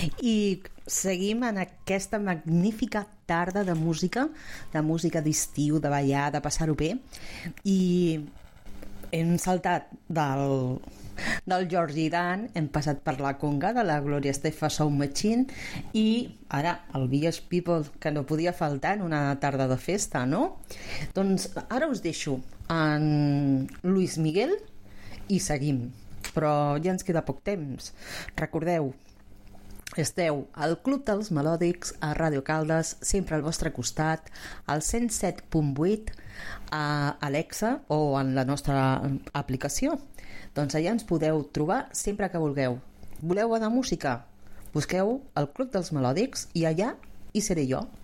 I seguim en aquesta magnífica tarda de música d'estiu, de ballar, de passar-ho bé, i hem saltat del Georgie Dan, hem passat per la conga de la Gloria Estefan Sound Machine i ara el Village People, que no podia faltar en una tarda de festa, no? Doncs ara us deixo en Luis Miguel i seguim, però ja ens queda poc temps. Recordeu, esteu al Club dels Melòdics a Ràdio Caldes, sempre al vostre costat, al 107.8 a Alexa o en la nostra aplicació. Doncs allà ens podeu trobar sempre que vulgueu. Voleu bona música? Busqueu el Club dels Melòdics i allà hi seré jo.